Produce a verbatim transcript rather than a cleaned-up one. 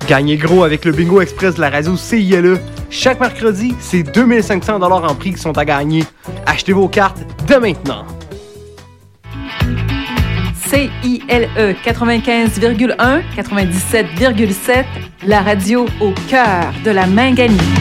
Gagnez gros avec le Bingo Express de la radio C I L E. Chaque mercredi, c'est deux mille cinq cents dollars en prix qui sont à gagner. Achetez vos cartes dès maintenant. C I L E quatre-vingt-quinze virgule un, quatre-vingt-dix-sept virgule sept, la radio au cœur de la Minganie.